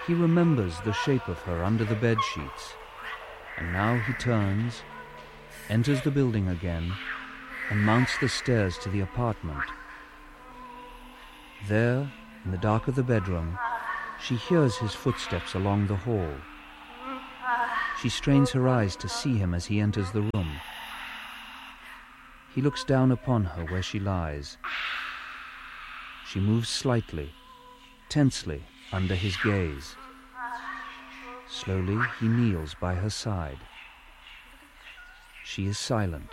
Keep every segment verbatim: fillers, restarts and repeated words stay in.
He remembers the shape of her under the bed sheets, and now he turns, enters the building again, and mounts the stairs to the apartment. There, in the dark of the bedroom, she hears his footsteps along the hall. She strains her eyes to see him as he enters the room. He looks down upon her where she lies. She moves slightly, tensely, under his gaze. Slowly, he kneels by her side. She is silent.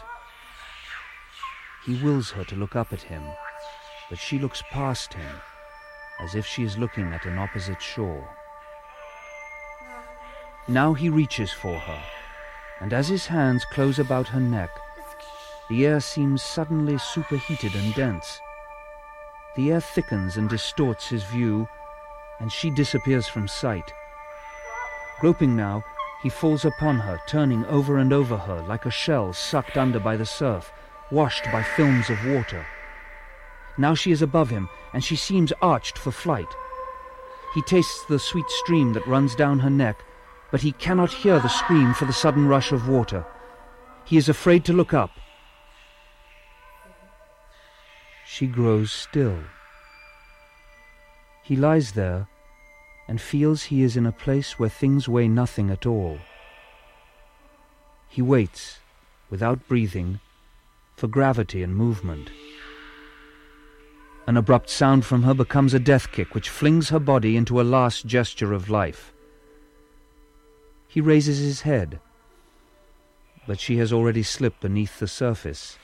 He wills her to look up at him, but she looks past him, as if she is looking at an opposite shore. Now he reaches for her, and as his hands close about her neck, the air seems suddenly superheated and dense. The air thickens and distorts his view, and she disappears from sight. Groping now, he falls upon her, turning over and over her like a shell sucked under by the surf, washed by films of water. Now she is above him, and she seems arched for flight. He tastes the sweet stream that runs down her neck, but he cannot hear the scream for the sudden rush of water. He is afraid to look up. She grows still. He lies there and feels he is in a place where things weigh nothing at all. He waits, without breathing, for gravity and movement. An abrupt sound from her becomes a death kick which flings her body into a last gesture of life. He raises his head, but she has already slipped beneath the surface.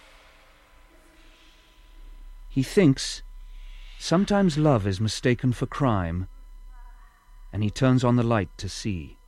He thinks sometimes love is mistaken for crime, and he turns on the light to see.